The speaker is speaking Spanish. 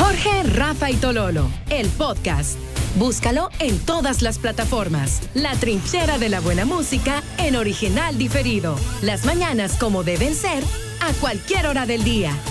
Jorge, Rafa y Tololo, el podcast. Búscalo en todas las plataformas. La trinchera de la buena música en original diferido. Las mañanas como deben ser, a cualquier hora del día.